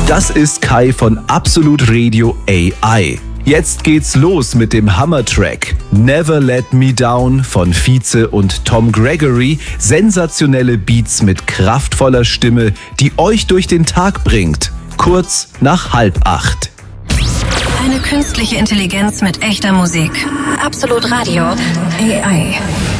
Das ist Kai von Absolut Radio AI. Jetzt geht's los mit dem Hammer-Track Never Let Me Down von Vize und Tom Gregory. Sensationelle Beats mit kraftvoller Stimme, die euch durch den Tag bringt. Kurz nach 7:30. Eine künstliche Intelligenz mit echter Musik. Absolut Radio AI.